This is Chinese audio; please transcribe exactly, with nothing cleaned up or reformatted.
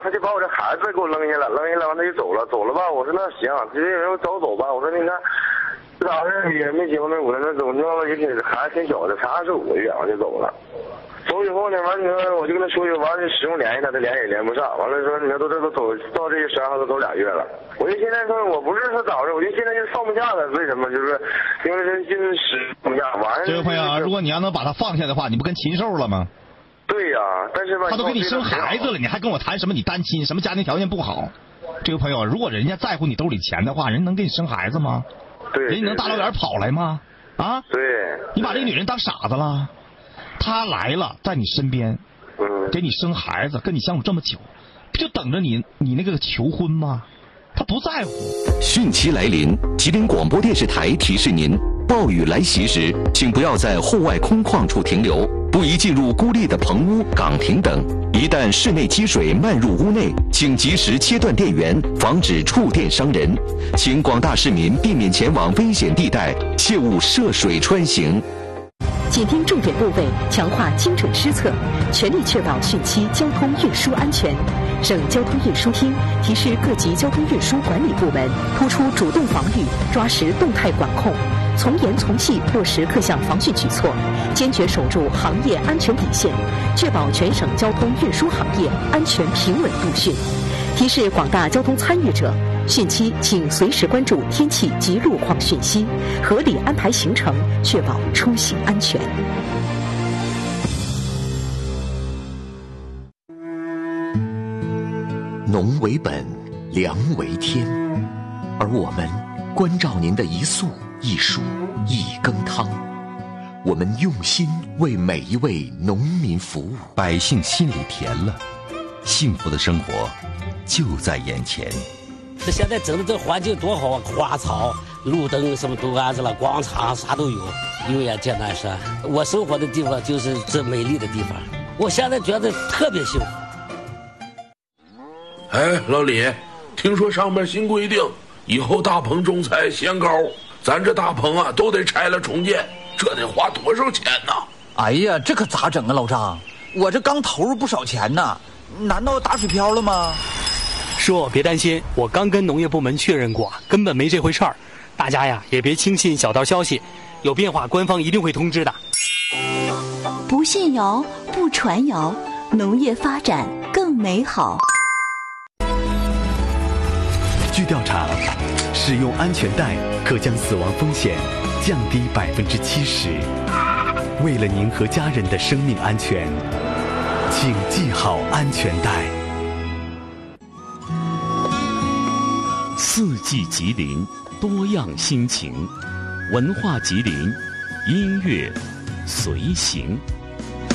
他就把我这孩子给我扔下了，扔下了完他就走了，走了吧。我说那行，直接人走走吧。我说你看，这咋是也没结婚没五年，那怎么着也挺孩子挺小的，才二十五个月，我就走了。走以后呢，完你说我就跟他说，完了始终联系他，他联系也连不上。完了说你看都这都走到这十二号都走俩月了。我就现在说我不是说咋着，我就现在就放不下了。为什么？就是因为这就是使放不下。完了， 这位朋友，如果你要能把他放下的话，你不跟禽兽了吗？ 对呀、啊，但是吧， 他都给你生孩子了，你还跟我谈什么你单亲，什么家庭条件不好？这位朋友，如果人家在乎你兜里钱的话，人能给你生孩子吗？ 对， 人家能大老远跑来吗？啊？ 对， 你把这个女人当傻子了？她来了，在你身边， 嗯， 给你生孩子，跟你相处这么久，不就等着你你那个求婚吗？他不在乎。 汛期来临，吉林广播电视台提示您：暴雨来袭时，请不要在户外空旷处停留，不宜进入孤立的棚屋、岗亭等。一旦室内积水漫入屋内，请及时切断电源，防止触电伤人。请广大市民避免前往危险地带，切勿涉水穿行。 紧盯重点部位，强化精准施策，全力确保汛期交通运输安全。省交通运输厅提示各级交通运输管理部门，突出主动防御，抓实动态管控，从严从细落实各项防汛举措，坚决守住行业安全底线，确保全省交通运输行业安全平稳度汛。提示广大交通参与者，汛期请随时关注天气及路况讯息，合理安排行程，确保出行安全。 农为本，粮为天，而我们关照您的一粟一蔬一羹汤，我们用心为每一位农民服务， 百姓心里甜了，幸福的生活就在眼前。 这现在整的这环境多好啊，花草、路灯什么都安置了，广场啥都有。油盐艰难山，我生活的地方就是这美丽的地方，我现在觉得特别幸福。 哎，老李，听说上面新规定，以后大棚种菜限高，咱这大棚啊都得拆了重建，这得花多少钱呢？ 哎呀，这可咋整啊，老张？我这刚投入不少钱呢，难道打水漂了吗？ 叔，别担心，我刚跟农业部门确认过，根本没这回事儿。大家呀，也别轻信小道消息，有变化官方一定会通知的。 不信谣，不传谣，农业发展更美好。 据调查，使用安全带可将死亡风险降低百分之七十。为了您和家人的生命安全，请系好安全带。 四季吉林，多样心情，文化吉林，音乐随行。